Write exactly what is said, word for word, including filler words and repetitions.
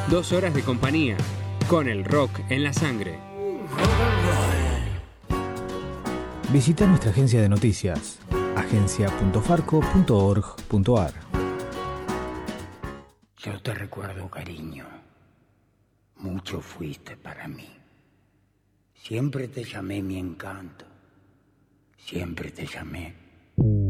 Dos horas de compañía, con el rock en la sangre. Visita nuestra agencia de noticias, agencia punto farco punto org punto ar. Yo te recuerdo, cariño. Mucho fuiste para mí. Siempre te llamé mi encanto. Siempre te llamé